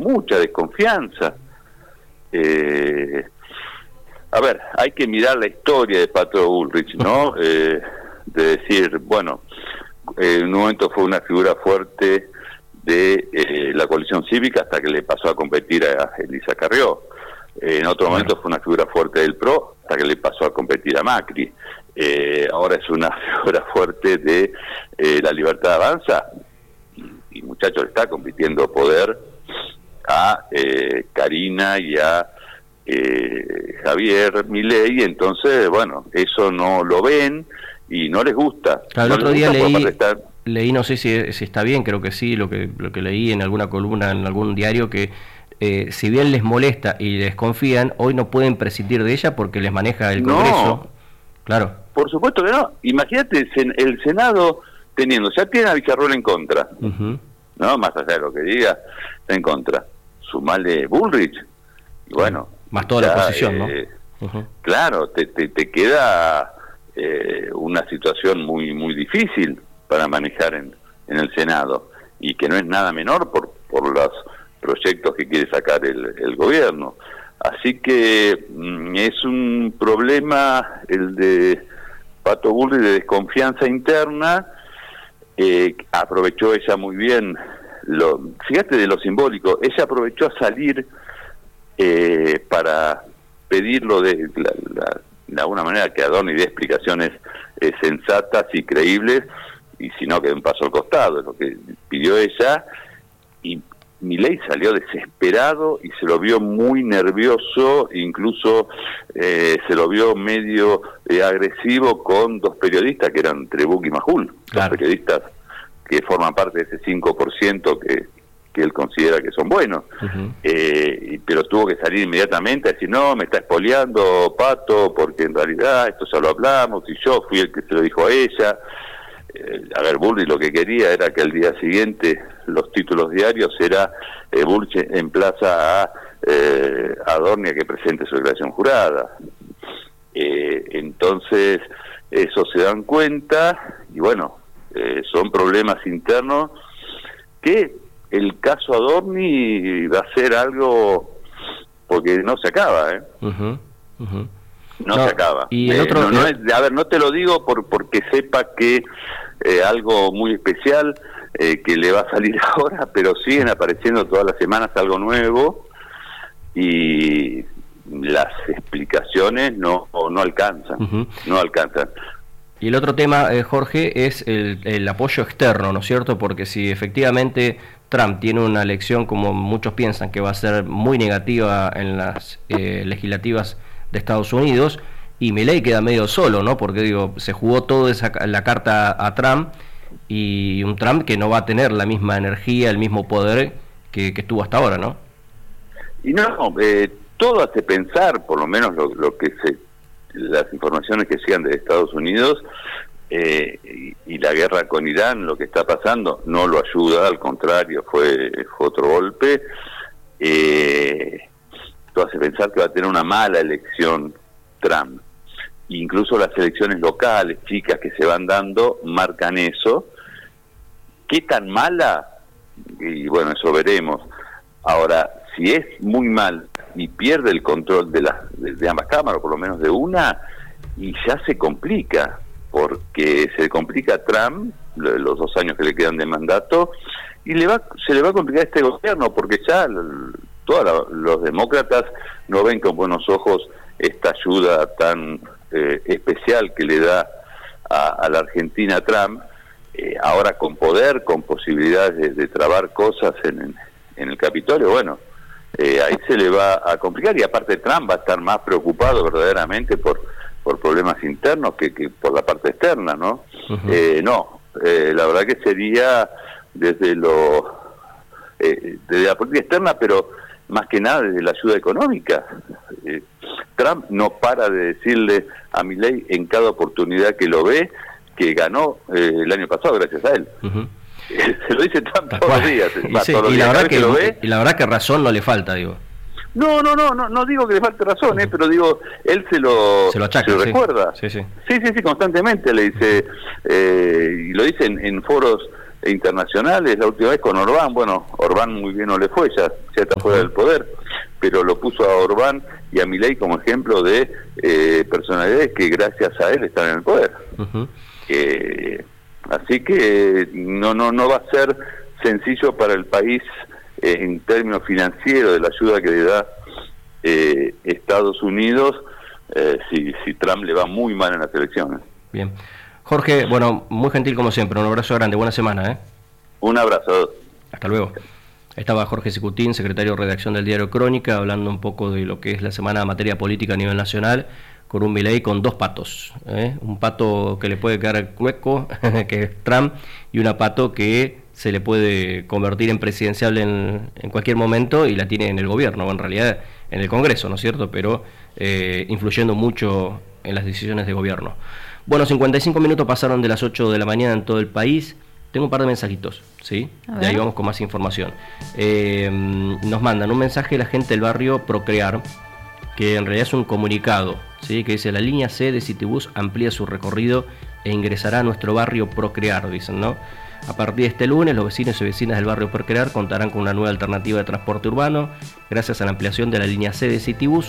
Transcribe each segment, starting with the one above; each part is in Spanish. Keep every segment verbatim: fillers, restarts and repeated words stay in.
mucha desconfianza. Eh, a ver, hay que mirar la historia de Pato Bullrich, ¿no? Eh, de decir, bueno, eh, en un momento fue una figura fuerte de eh, la coalición cívica hasta que le pasó a competir a Elisa Carrió. Eh, en otro momento fue una figura fuerte del P R O hasta que le pasó a competir a Macri. Eh, ahora es una figura fuerte de eh, la Libertad Avanza y, y muchachos, está compitiendo poder a eh, Karina y a eh, Javier Milei. Entonces, bueno, eso no lo ven y no les gusta. Claro, el no otro día leí, estar... leí, no sé si, si está bien, creo que sí, lo que, lo que leí en alguna columna, en algún diario, que eh, si bien les molesta y desconfían, hoy no pueden prescindir de ella porque les maneja el Congreso. No, claro. Por supuesto que no. Imagínate el Senado teniendo, ya tiene a Villarroel en contra, uh-huh. ¿no? Más allá de lo que diga, está en contra. Sumale Bullrich, y bueno. Más toda ya, la oposición, eh, ¿no? Uh-huh. Claro, te, te, te queda eh, una situación muy muy difícil para manejar en, en el Senado, y que no es nada menor por, por los proyectos que quiere sacar el, el gobierno. Así que mm, es un problema el de Pato Bullrich de desconfianza interna. Eh, aprovechó ella muy bien, lo, fíjate de lo simbólico, ella aprovechó a salir eh, para pedirlo de, la, la, de alguna manera que Adorni dé explicaciones eh, sensatas y creíbles, y si no que dé un paso al costado, es lo que pidió ella, y Milei salió desesperado y se lo vio muy nervioso, incluso eh, se lo vio medio eh, agresivo con dos periodistas que eran Trebuch y Majul, claro. Dos periodistas que forman parte de ese cinco por ciento que, que él considera que son buenos. Uh-huh. eh, pero tuvo que salir inmediatamente a decir, no, me está espoleando Pato, porque en realidad esto ya lo hablamos y yo fui el que se lo dijo a ella. A ver, Bullrich lo que quería era que al día siguiente los títulos diarios era eh, Bullrich emplaza a eh, Adorni a que presente su declaración jurada. Eh, entonces, eso se dan cuenta y bueno, eh, son problemas internos que el caso Adorni va a ser algo porque no se acaba, ¿eh? Uh-huh, uh-huh. No, no se acaba. Y el otro, eh, no, no es, a ver, no te lo digo por porque sepa que eh, algo muy especial eh, que le va a salir ahora, pero siguen apareciendo todas las semanas algo nuevo y las explicaciones no no alcanzan, uh-huh. no alcanzan. Y el otro tema, eh, Jorge, es el, el apoyo externo, ¿no es cierto? Porque si efectivamente Trump tiene una elección, como muchos piensan, que va a ser muy negativa en las eh, legislativas de Estados Unidos, y Milei queda medio solo, ¿no? Porque digo, se jugó toda esa la carta a Trump, y un Trump que no va a tener la misma energía, el mismo poder que, que estuvo hasta ahora, ¿no? Y no, eh, todo hace pensar, por lo menos lo, lo que se, las informaciones que llegan de Estados Unidos, eh, y, y la guerra con Irán, lo que está pasando, no lo ayuda, al contrario, fue, fue otro golpe. Eh, todo hace pensar que va a tener una mala elección Trump. Incluso las elecciones locales, chicas, que se van dando, marcan eso. ¿Qué tan mala? Y bueno, eso veremos. Ahora, si es muy mal y pierde el control de, la, de, de ambas cámaras, por lo menos de una, y ya se complica, porque se complica a Trump, los dos años que le quedan de mandato, y le va se le va a complicar a este gobierno, porque ya todos los demócratas no ven con buenos ojos esta ayuda tan eh, especial que le da a, a la Argentina Trump, eh, ahora con poder, con posibilidades de, de trabar cosas en, en, en el Capitolio. Bueno, eh, ahí se le va a complicar, y aparte Trump va a estar más preocupado verdaderamente por, por problemas internos que, que por la parte externa, ¿no? Uh-huh. eh, no, eh, la verdad que sería desde lo eh, desde la política externa, pero más que nada desde la ayuda económica. Eh, Trump no para de decirle a Milei en cada oportunidad que lo ve que ganó eh, el año pasado gracias a él. Uh-huh. Se lo dice Trump todos los días. Y, sí, y, la verdad que, que lo ve, y la verdad que razón no le falta, digo. No, no, no, no, no digo que le falte razón, uh-huh. eh, pero digo, él se lo, se lo, achaca, se lo sí. recuerda. Sí, sí, sí, sí, sí, constantemente le dice, eh, y lo dice en, en foros internacionales, la última vez con Orbán, bueno, Orbán muy bien no le fue, ya, ya está fuera del poder, pero lo puso a Orbán y a Milei como ejemplo de eh, personalidades que gracias a él están en el poder. Uh-huh. eh, así que no no no va a ser sencillo para el país eh, en términos financieros de la ayuda que le da eh, Estados Unidos eh, si, si Trump le va muy mal en las elecciones. Bien. Jorge, bueno, muy gentil como siempre, un abrazo grande, buena semana, ¿eh? Un abrazo. Hasta luego. Estaba Jorge Sicutín, secretario de redacción del diario Crónica, hablando un poco de lo que es la semana de materia política a nivel nacional, con un Milei con dos patos, ¿eh? Un pato que le puede quedar hueco, que es Trump, y una pato que se le puede convertir en presidenciable en, en cualquier momento y la tiene en el gobierno, o en realidad en el Congreso, ¿no es cierto?, pero eh, influyendo mucho en las decisiones de gobierno. Bueno, cincuenta y cinco minutos pasaron de las ocho de la mañana en todo el país. Tengo un par de mensajitos, ¿sí? De ahí vamos con más información. Eh, nos mandan un mensaje la gente del barrio Procrear, que en realidad es un comunicado, ¿sí? Que dice: la línea C de Citibus amplía su recorrido e ingresará a nuestro barrio Procrear, dicen, ¿no? A partir de este lunes, los vecinos y vecinas del barrio Procrear contarán con una nueva alternativa de transporte urbano, gracias a la ampliación de la línea C de Citibus,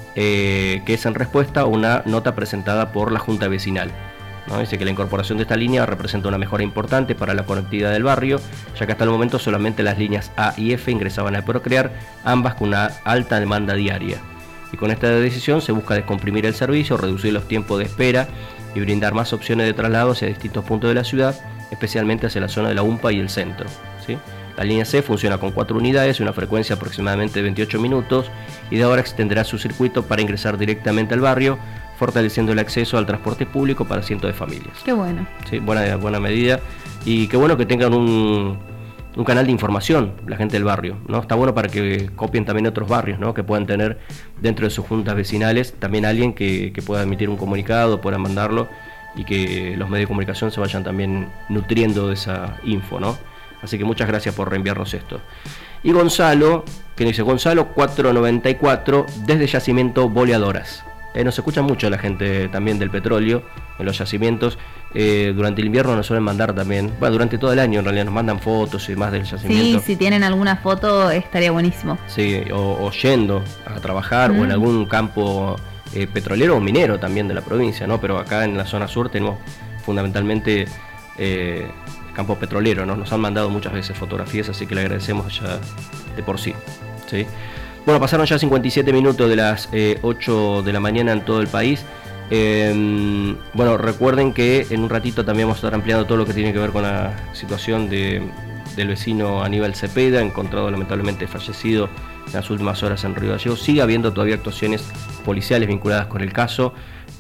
Eh, que es en respuesta a una nota presentada por la Junta Vecinal, ¿no? Dice que la incorporación de esta línea representa una mejora importante para la conectividad del barrio, ya que hasta el momento solamente las líneas A y F ingresaban a Procrear, ambas con una alta demanda diaria. Y con esta decisión se busca descomprimir el servicio, reducir los tiempos de espera y brindar más opciones de traslado hacia distintos puntos de la ciudad, especialmente hacia la zona de la U M P A y el centro, ¿sí? La línea C funciona con cuatro unidades y una frecuencia aproximadamente de veintiocho minutos, y de ahora extenderá su circuito para ingresar directamente al barrio, fortaleciendo el acceso al transporte público para cientos de familias. Qué bueno. Sí, buena, buena medida, y qué bueno que tengan un, un canal de información la gente del barrio, ¿no? Está bueno para que copien también otros barrios, ¿no? Que puedan tener dentro de sus juntas vecinales también alguien que, que pueda emitir un comunicado, pueda mandarlo, y que los medios de comunicación se vayan también nutriendo de esa info, ¿no? Así que muchas gracias por reenviarnos esto. Y Gonzalo, que nos dice: Gonzalo cuatrocientos noventa y cuatro, desde Yacimiento Boleadoras. Eh, nos escucha mucho la gente también del petróleo en los yacimientos. Eh, durante el invierno nos suelen mandar también, bueno, durante todo el año en realidad nos mandan fotos y demás del yacimiento. Sí, si tienen alguna foto estaría buenísimo. Sí, o, o yendo a trabajar, mm. o en algún campo eh, petrolero o minero también de la provincia, ¿no? Pero acá en la zona sur tenemos fundamentalmente Eh, campo petrolero, ¿no? Nos han mandado muchas veces fotografías, así que le agradecemos ya de por sí, ¿sí? Bueno, pasaron ya cincuenta y siete minutos de las eh, ocho de la mañana en todo el país. Eh, bueno, recuerden que en un ratito también vamos a estar ampliando todo lo que tiene que ver con la situación de, del vecino Aníbal Cepeda, encontrado lamentablemente fallecido en las últimas horas en Río Gallegos. Sigue habiendo todavía actuaciones policiales vinculadas con el caso.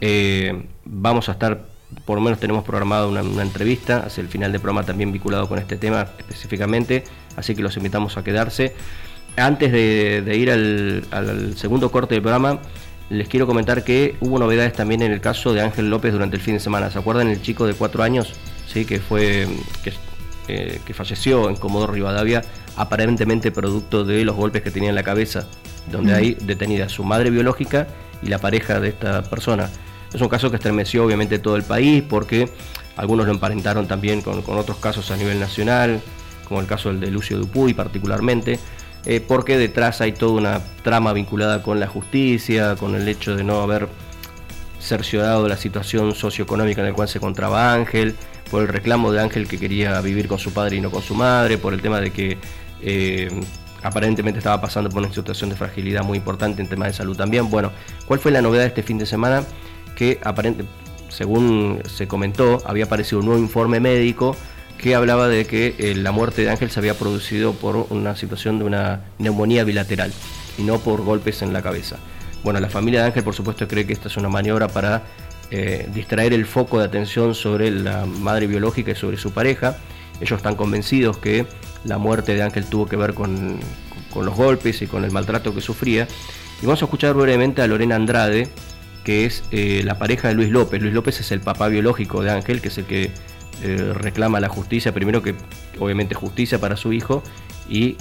Eh, vamos a estar, por lo menos tenemos programada una, una entrevista hacia el final del programa también vinculado con este tema específicamente, así que los invitamos a quedarse. Antes de, de ir al, al segundo corte del programa, les quiero comentar que hubo novedades también en el caso de Ángel López durante el fin de semana. ¿Se acuerdan el chico de cuatro años? Sí, que fue que, eh, que falleció en Comodoro Rivadavia, aparentemente producto de los golpes que tenía en la cabeza, donde mm. hay detenida su madre biológica y la pareja de esta persona. Es un caso que estremeció obviamente todo el país, porque algunos lo emparentaron también con, con otros casos a nivel nacional, como el caso del de Lucio Dupuy particularmente, eh, porque detrás hay toda una trama vinculada con la justicia, con el hecho de no haber cerciorado la situación socioeconómica en la cual se encontraba Ángel, por el reclamo de Ángel que quería vivir con su padre y no con su madre, por el tema de que eh, aparentemente estaba pasando por una situación de fragilidad muy importante en temas de salud también. Bueno, ¿cuál fue la novedad de este fin de semana? Que aparente, según se comentó, había aparecido un nuevo informe médico que hablaba de que eh, la muerte de Ángel se había producido por una situación de una neumonía bilateral y no por golpes en la cabeza. Bueno, la familia de Ángel, por supuesto, cree que esta es una maniobra para eh, distraer el foco de atención sobre la madre biológica y sobre su pareja. Ellos están convencidos que la muerte de Ángel tuvo que ver con, con los golpes y con el maltrato que sufría. Y vamos a escuchar brevemente a Lorena Andrade, que es eh, la pareja de Luis López. Luis López es el papá biológico de Ángel, que es el que eh, reclama la justicia, primero que obviamente justicia para su hijo, y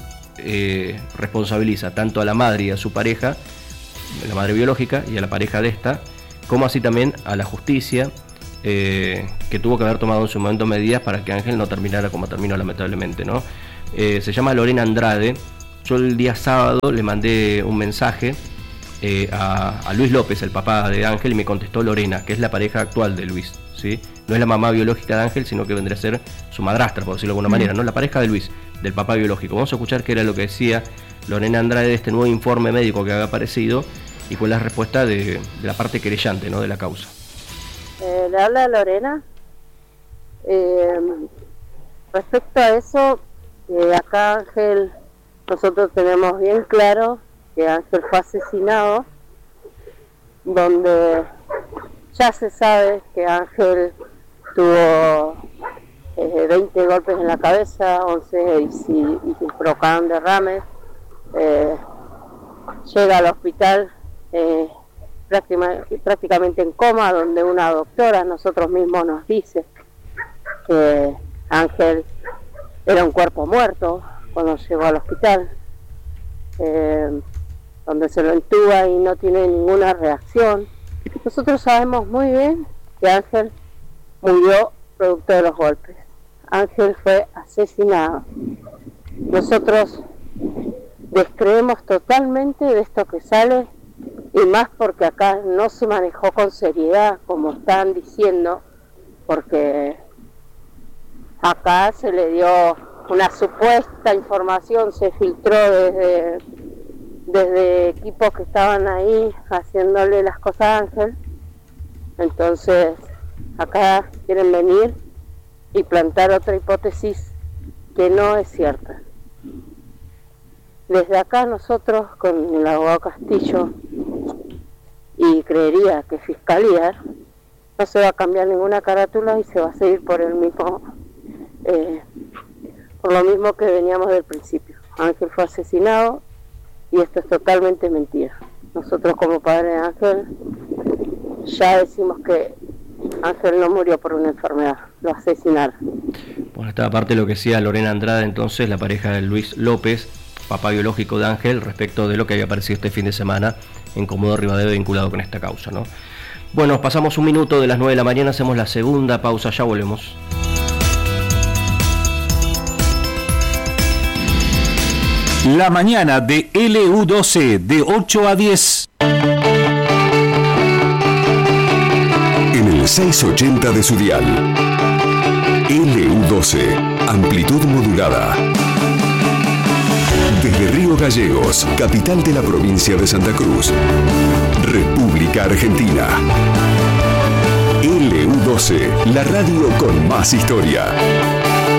eh, responsabiliza tanto a la madre y a su pareja, la madre biológica y a la pareja de esta, como así también a la justicia eh, que tuvo que haber tomado en su momento medidas para que Ángel no terminara como terminó lamentablemente, ¿no? Eh, se llama Lorena Andrade. Yo el día sábado le mandé un mensaje eh, a, a Luis López, el papá de Ángel, y me contestó Lorena, que es la pareja actual de Luis, ¿sí? No es la mamá biológica de Ángel, sino que vendría a ser su madrastra, por decirlo de alguna mm. manera, ¿no? La pareja de Luis, del papá biológico. Vamos a escuchar qué era lo que decía Lorena Andrade de este nuevo informe médico que había aparecido y cuál es la respuesta de, de la parte querellante, ¿no? De la causa. Eh, le habla Lorena. Eh, respecto a eso, eh, acá Ángel, nosotros tenemos bien claro que Ángel fue asesinado, donde ya se sabe que Ángel tuvo eh, veinte golpes en la cabeza, once y, y, y provocaron derrames, eh, llega al hospital eh, prácticamente, prácticamente en coma, donde una doctora, nosotros mismos, nos dice que Ángel era un cuerpo muerto cuando llegó al hospital, eh, donde se lo entuba y no tiene ninguna reacción. Nosotros sabemos muy bien que Ángel murió producto de los golpes. Ángel fue asesinado. Nosotros descreemos totalmente de esto que sale, y más porque acá no se manejó con seriedad, como están diciendo, porque acá se le dio una supuesta información, se filtró desde, desde equipos que estaban ahí haciéndole las cosas a Ángel. Entonces acá quieren venir y plantar otra hipótesis que no es cierta. Desde acá nosotros, con el abogado Castillo, y creería que Fiscalía, no se va a cambiar ninguna carátula y se va a seguir por el mismo, eh, por lo mismo que veníamos del principio. Ángel fue asesinado y esto es totalmente mentira. Nosotros como padre de Ángel ya decimos que Ángel no murió por una enfermedad, lo asesinaron. Bueno, esta parte de lo que decía Lorena Andrade, entonces, la pareja de Luis López, papá biológico de Ángel, respecto de lo que había aparecido este fin de semana en Comodoro Rivadavia vinculado con esta causa, ¿no? Bueno, pasamos un minuto de las nueve de la mañana, hacemos la segunda pausa, ya volvemos. La mañana de L U doce, de ocho a diez. En el seiscientos ochenta de su dial. L U doce, amplitud modulada. Desde Río Gallegos, capital de la provincia de Santa Cruz, República Argentina. L U doce, la radio con más historia.